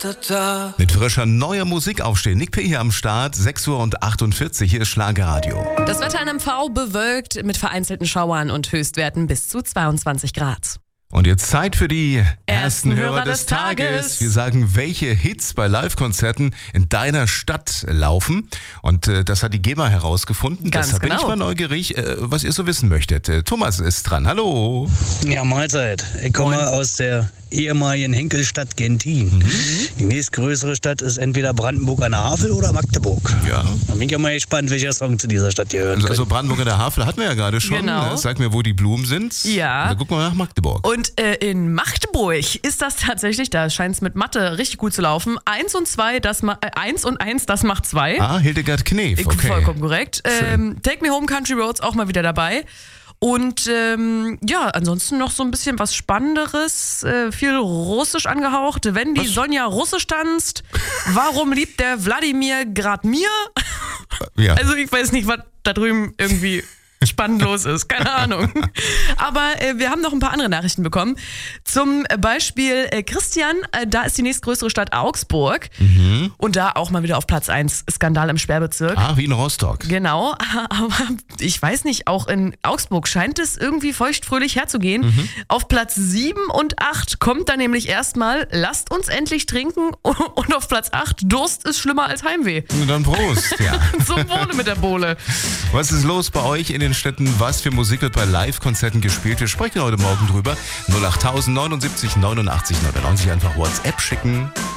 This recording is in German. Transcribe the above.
Mit frischer neuer Musik aufstehen. Nick P. hier am Start, 6:48 Uhr, hier ist Schlagerradio. Das Wetter in MV bewölkt mit vereinzelten Schauern und Höchstwerten bis zu 22 Grad. Und jetzt Zeit für die ersten Hörer des Tages. Wir sagen, welche Hits bei Live-Konzerten in deiner Stadt laufen. Und das hat die GEMA herausgefunden. Ganz Deshalb genau. bin ich mal neugierig, was ihr so wissen möchtet. Thomas ist dran. Hallo. Ja, Mahlzeit. Ich komme aus der ehemaligen Henkelstadt Gentin. Die nächstgrößere Stadt ist entweder Brandenburg an der Havel oder Magdeburg. Ja. Da bin ich ja mal gespannt, welcher Song zu dieser Stadt gehört. Also Brandenburg an der Havel hatten wir ja gerade schon. Genau. Ne? Sag mir, wo die Blumen sind. Ja. Dann gucken wir nach Magdeburg. Und in Magdeburg ist das tatsächlich, da scheint es mit Mathe richtig gut zu laufen. 1 und 1, das macht 2. Ah, Hildegard Knef, okay. Vollkommen korrekt. Schön. Take Me Home Country Roads auch mal wieder dabei. Und ansonsten noch so ein bisschen was Spannenderes, viel Russisch angehaucht. Wenn die Sonja Russisch tanzt, warum liebt der Wladimir grad mir? Ja. Also ich weiß nicht, was da drüben irgendwie spannend los ist, keine Ahnung. Aber wir haben noch ein paar andere Nachrichten bekommen. Zum Beispiel Christian, da ist die nächstgrößere Stadt Augsburg. Und da auch mal wieder auf Platz 1, Skandal im Sperrbezirk. Ah, wie in Rostock. Genau, aber ich weiß nicht, auch in Augsburg scheint es irgendwie feuchtfröhlich herzugehen. Auf Platz 7 und 8 kommt dann nämlich erstmal Lasst uns endlich trinken und auf Platz 8 Durst ist schlimmer als Heimweh. Und dann Prost, ja. Zum Wohle mit der Bohle. Was ist los bei euch in den Städten? Was für Musik wird bei Live-Konzerten gespielt? Wir sprechen heute Morgen drüber. 08000 79 89 99, einfach WhatsApp schicken.